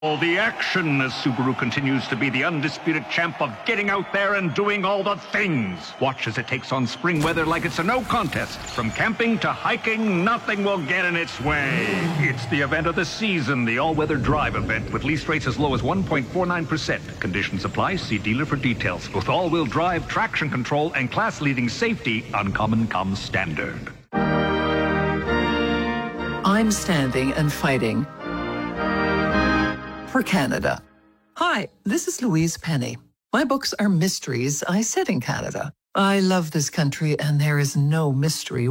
All the action as Subaru continues to be the undisputed champ of getting out there and doing all the things. Watch as it takes on spring weather like it's a no contest. From camping to hiking, nothing will get in its way. It's the event of the season, the all-weather drive event with lease rates as low as 1.49%. Conditions apply. See dealer for details. With all-wheel drive, traction control, and class-leading safety, Uncommon comes standard. I'm standing and fighting for Canada. Hi, this is Louise Penny. My books are mysteries I set in Canada. I love this country, and there is no mystery